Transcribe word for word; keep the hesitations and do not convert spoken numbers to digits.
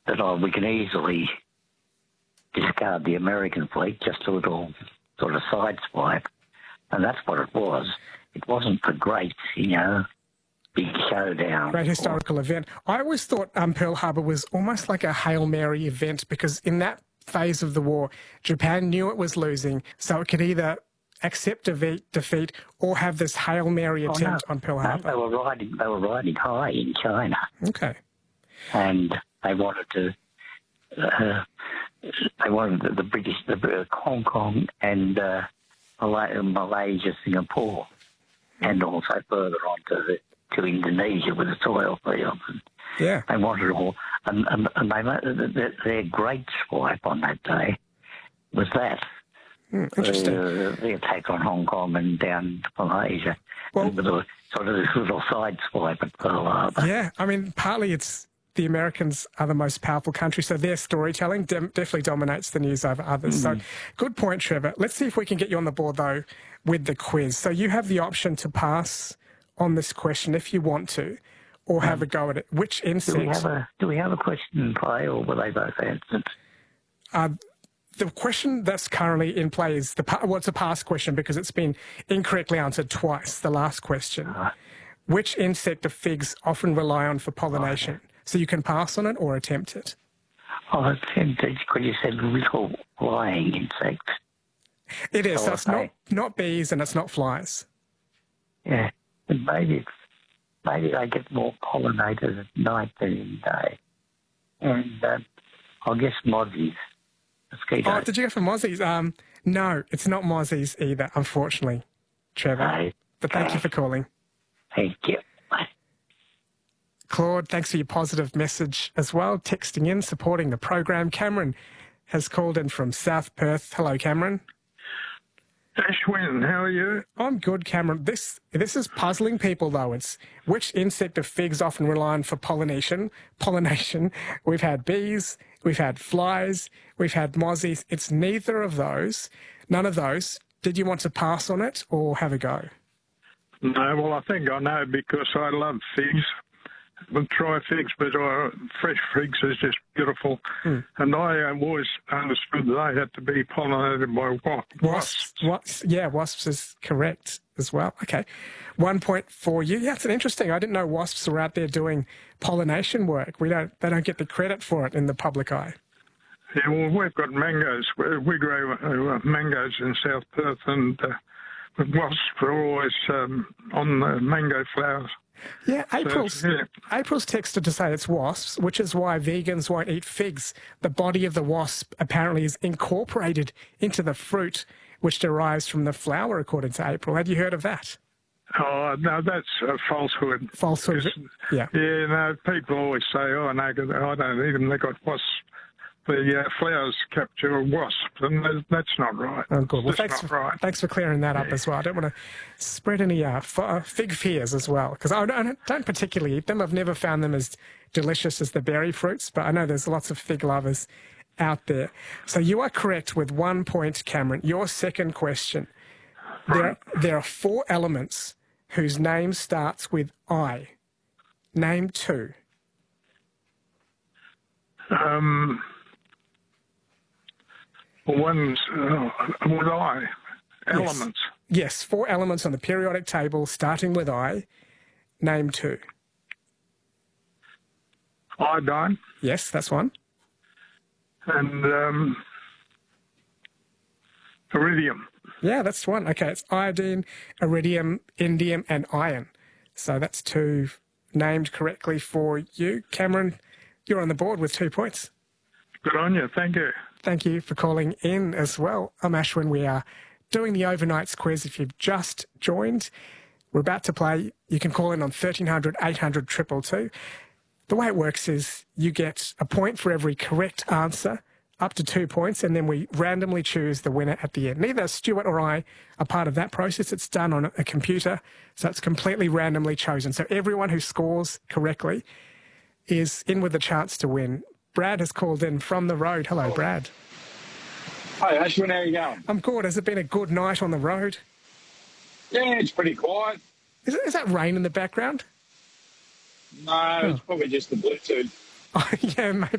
that oh, we can easily discard the American fleet, just a little sort of side swipe. And that's what it was. It wasn't a great, you know, big showdown. Great historical or, event. I always thought um, Pearl Harbor was almost like a Hail Mary event, because in that phase of the war, Japan knew it was losing, so it could either accept defeat, defeat or have this Hail Mary attempt oh, no, on Pearl no, Harbor. They were riding. They were riding high in China. Okay. And they wanted to. Uh, they wanted the, the British, the uh, Hong Kong, and uh, Malay, Malaysia, Singapore, and also further on to the, to Indonesia with its oil fields. Yeah. They wanted it all, and, and, and they their, their great swipe on that day was that. Mm, interesting. The, the attack on Hong Kong and down to Malaysia. Well, with a sort of this little side swipe at Pearl Harbor. Yeah, I mean, partly it's the Americans are the most powerful country, so their storytelling de- definitely dominates the news over others. Mm. So, good point, Trevor. Let's see if we can get you on the board, though, with the quiz. So you have the option to pass on this question if you want to, or have um, a go at it. Which insect... Do we have a, do we have a question in play, or were they both answered? Uh, the question that's currently in play is... the well, it's a past question because it's been incorrectly answered twice, the last question. Uh, Which insect do figs often rely on for pollination? Okay. So you can pass on it or attempt it. Oh, attempt it, because you said little flying insects. It is. So, so it's not, not bees and it's not flies. Yeah, and maybe it's, maybe they get more pollinators at night than in the day. And uh, I guess mozzies, mosquitoes. Oh, did you go for mozzies? Um, no, it's not mozzies either, unfortunately, Trevor. Right. But thank you for calling. Thank you. Claude, thanks for your positive message as well, texting in, supporting the program. Cameron has called in from South Perth. Hello, Cameron. Ashwin, how are you? I'm good, Cameron. This this is puzzling people, though. It's which insect do figs often rely on for pollination? Pollination. We've had bees, we've had flies, we've had mozzies. It's neither of those. None of those. Did you want to pass on it or have a go? No, well, I think I know because I love figs. We'll try figs, but uh, fresh figs is just beautiful. Mm. And I uh, always understood that they had to be pollinated by wa- wasps. Wasps. Yeah, wasps is correct as well. Okay. One point for you. Yeah, it's an interesting. I didn't know wasps were out there doing pollination work. We don't. They don't get the credit for it in the public eye. Yeah, well, we've got mangoes. We, we grow uh, mangoes in South Perth, and uh, wasps are always um, on the mango flowers. Yeah, April's, yeah. April's texted to say it's wasps, which is why vegans won't eat figs. The body of the wasp apparently is incorporated into the fruit, which derives from the flower, according to April. Had you heard of that? Oh, no, that's a falsehood. Falsehood, yeah. Yeah, no, people always say, oh, no, I don't eat them, they got wasps. The uh, flowers capture wasps, and that's not right. Oh, good. Well, thanks, not for, right. thanks for clearing that up yeah. as well. I don't want to spread any uh, f- uh, fig fears as well, because I don't, don't particularly eat them. I've never found them as delicious as the berry fruits, but I know there's lots of fig lovers out there. So you are correct with one point, Cameron. Your second question. There are, there are four elements whose name starts with I. Name two. Um... One's uh, with I, elements. Yes. yes, four elements on the periodic table starting with I. Name two. Iodine. Yes, that's one. And um, iridium. Yeah, that's one. Okay, it's iodine, iridium, indium, and iron. So that's two named correctly for you. Cameron, you're on the board with two points. Good on you. Thank you. Thank you for calling in as well. I'm Ashwin. We are doing the overnights quiz. If you've just joined, we're about to play. You can call in on thirteen hundred, eight hundred, two two two. The way it works is you get a point for every correct answer, up to two points, and then we randomly choose the winner at the end. Neither Stuart or I are part of that process. It's done on a computer, so it's completely randomly chosen. So everyone who scores correctly is in with a chance to win. Brad has called in from the road. Hello, Brad. Hi, Ashwin. How are you going? I'm good. Has it been a good night on the road? Yeah, it's pretty quiet. Is, it, is that rain in the background? No, oh. It's probably just the Bluetooth. Oh, yeah, maybe